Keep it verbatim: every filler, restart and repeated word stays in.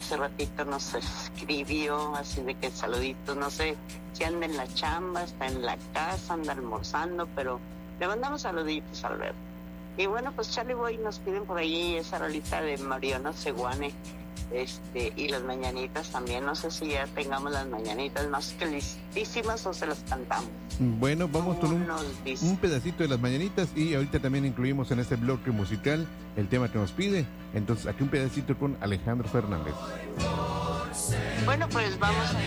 hace ratito nos escribió, así de que saluditos, no sé si anda en la chamba, está en la casa, anda almorzando, pero le mandamos saluditos, Alberto. Y bueno, pues Charlie Boy nos piden por ahí esa rolita de Mariano Seguane, este, y las mañanitas también. No sé si ya tengamos las mañanitas más que listísimas o se las cantamos. Bueno, vamos con un, un pedacito de las mañanitas y ahorita también incluimos en este bloque musical el tema que nos pide. Entonces, aquí un pedacito con Alejandro Fernández. Bueno, pues vamos a